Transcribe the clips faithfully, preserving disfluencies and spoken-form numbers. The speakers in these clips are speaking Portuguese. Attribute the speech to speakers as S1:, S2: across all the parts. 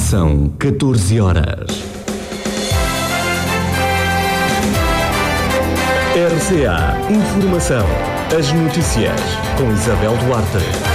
S1: São catorze horas. R C A Informação. As notícias com Isabel Duarte.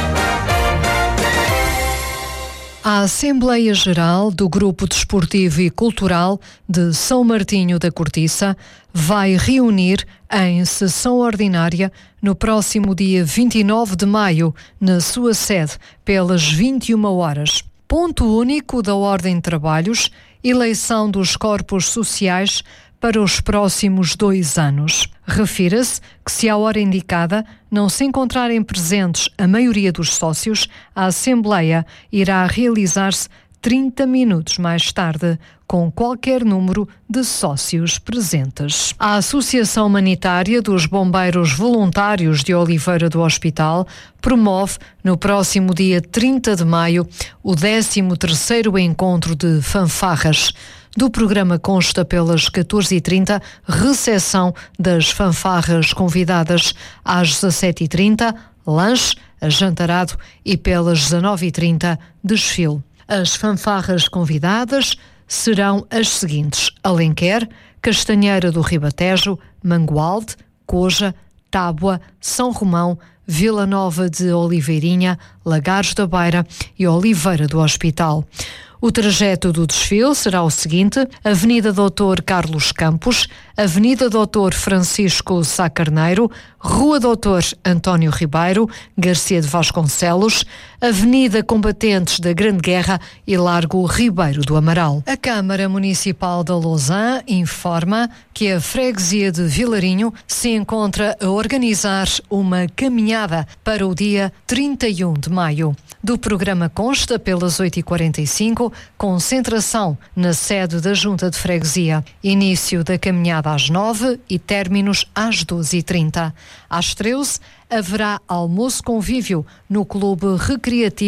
S2: A Assembleia Geral do Grupo Desportivo e Cultural de São Martinho da Cortiça vai reunir em sessão ordinária no próximo dia vinte e nove de maio, na sua sede, pelas vinte e uma horas. Ponto único da Ordem de Trabalhos, eleição dos corpos sociais para os próximos dois anos. Refira-se que, se à hora indicada não se encontrarem presentes a maioria dos sócios, a Assembleia irá realizar-se trinta minutos mais tarde, com qualquer número de sócios presentes. A Associação Humanitária dos Bombeiros Voluntários de Oliveira do Hospital promove, no próximo dia trinta de maio, o décimo terceiro encontro de fanfarras. Do programa consta pelas catorze e trinta recepção das fanfarras convidadas, às dezassete e trinta lanche, ajantarado e pelas dezanove e trinta desfile. As fanfarras convidadas serão as seguintes: Alenquer, Castanheira do Ribatejo, Mangualde, Coja, Tábua, São Romão, Vila Nova de Oliveirinha, Lagares da Beira e Oliveira do Hospital. O trajeto do desfile será o seguinte: Avenida doutor Carlos Campos, Avenida doutor Francisco Sá Carneiro, Rua doutor António Ribeiro, Garcia de Vasconcelos, Avenida Combatentes da Grande Guerra e Largo Ribeiro do Amaral. A Câmara Municipal de Lousã informa que a freguesia de Vilarinho se encontra a organizar uma caminhada para o dia trinta e um de maio. Do programa consta pelas oito e quarenta e cinco, concentração na sede da Junta de Freguesia. Início da caminhada às nove e términos às doze e trinta. Às treze, haverá almoço convívio no Clube Recreativo